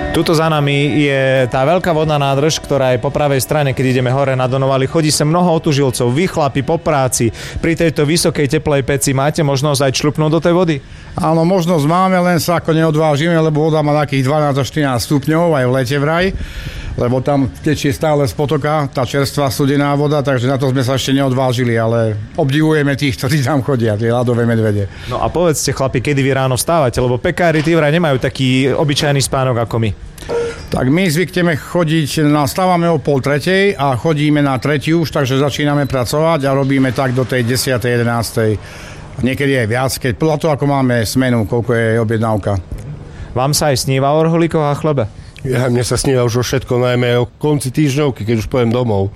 Tuto za nami je tá veľká vodná nádrž, ktorá je po pravej strane, keď ideme hore na Donovali. Chodí sem mnoho otužilcov, vy chlapi po práci. Pri tejto vysokej teplej peci máte možnosť aj čľupnúť do tej vody? Áno, možnosť máme, len sa ako neodvážime, lebo voda má takých 12 až 14 stupňov aj v lete vraj, lebo tam tečie stále z potoka tá čerstvá studená voda, takže na to sme sa ešte neodvážili, ale obdivujeme tých, ktorí tam chodia, tie ľadové medvede. No a povedzte, chlapi, kedy vy ráno vstávate, lebo pekári tí vraj nemajú taký obyčajný spánok ako my. Tak my zvykneme chodiť, stávame o 2:30 a chodíme na 3 už, takže začíname pracovať a robíme tak do tej 10. 11. Niekedy aj viac, keď podľa toho, ako máme smenu, koľko je objednávka. Vám sa aj sníva o rohlíkoch a chlebe? Ja, mne sa sníva už o všetko, najmä o konci týždňovky, keď už pojem domov.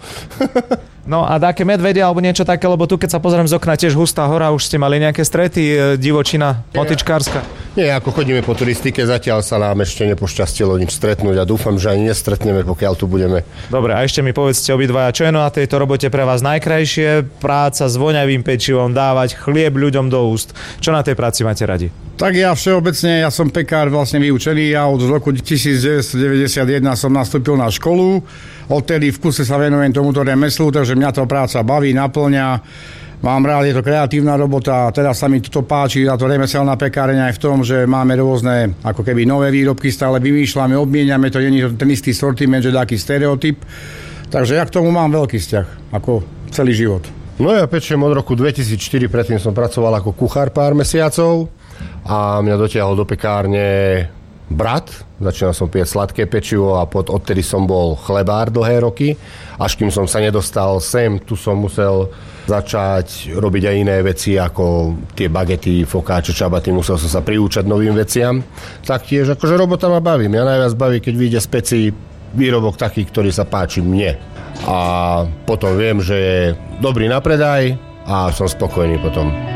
No a také medvede alebo niečo také, lebo tu keď sa pozriem z okna, tiež hustá hora, už ste mali nejaké strety, divočina, motičkárska? Nie, ako chodíme po turistike, zatiaľ sa nám ešte nepošťastilo nič stretnúť a dúfam, že ani nestretneme, pokiaľ tu budeme. Dobre, a ešte mi povedzte obidvaja, čo je na tejto robote pre vás najkrajšie? Práca s voňavým pečivom, dávať chlieb ľuďom do úst. Čo na tej práci máte radi? Tak ja všeobecne, ja som pekár vlastne vyučený, ja od roku 1991 som nastúpil na školu, odtedy v kuse sa venujem tomuto remeslu, takže mňa to práca baví, naplňa, mám rád, je to kreatívna robota, teraz sa mi to páči, a to remeselná pekáreň aj v tom, že máme rôzne ako keby nové výrobky, stále vymýšľame, obmieniame, to nie je ten istý sortiment, že taký stereotyp, takže ja k tomu mám veľký vzťah, ako celý život. No ja pečiem od roku 2004, predtým som pracoval ako kuchár pár mesiacov a mňa dotiahol do pekárne brat, začínal som piec sladké pečivo a odtedy som bol chlebár dlhé roky, až kým som sa nedostal sem, tu som musel začať robiť aj iné veci ako tie bagety, fokáče, čabaty, musel som sa priúčať novým veciam. Taktiež akože robota ma baví, mňa najviac baví, keď vyjde z peci výrobok taký, ktorý sa páči mne. A potom viem, že je dobrý na predaj a som spokojný potom.